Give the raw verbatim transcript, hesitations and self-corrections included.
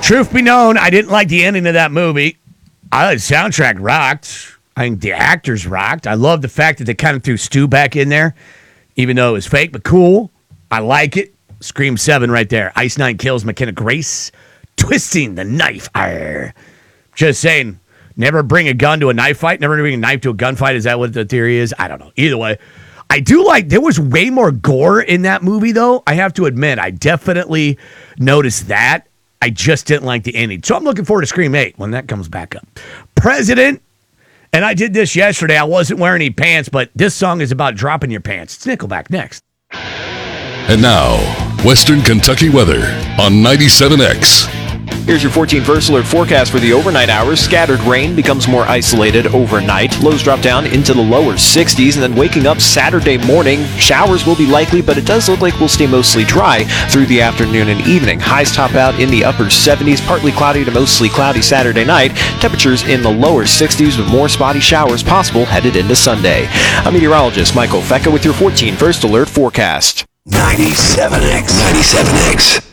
Truth be known, I didn't like the ending of that movie. I the soundtrack rocked. I think the actors rocked. I love the fact that they kind of threw Stu back in there, even though it was fake, but cool. I like it. Scream seven right there. Ice Nine kills McKenna Grace, twisting the knife. Arr. Just saying, never bring a gun to a knife fight. Never bring a knife to a gunfight. Is that what the theory is? I don't know. Either way, I do like, there was way more gore in that movie, though. I have to admit, I definitely noticed that. I just didn't like the ending. So I'm looking forward to Scream eight when that comes back up. President, and I did this yesterday. I wasn't wearing any pants, but this song is about dropping your pants. It's Nickelback next. And now, Western Kentucky weather on ninety-seven X. Here's your fourteen First Alert forecast for the overnight hours. Scattered rain becomes more isolated overnight. Lows drop down into the lower sixties, and then waking up Saturday morning, showers will be likely, but it does look like we'll stay mostly dry through the afternoon and evening. Highs top out in the upper seventies, partly cloudy to mostly cloudy Saturday night. Temperatures in the lower sixties with more spotty showers possible headed into Sunday. I'm meteorologist Michael Fecka with your fourteen First Alert forecast. ninety-seven X. ninety-seven X.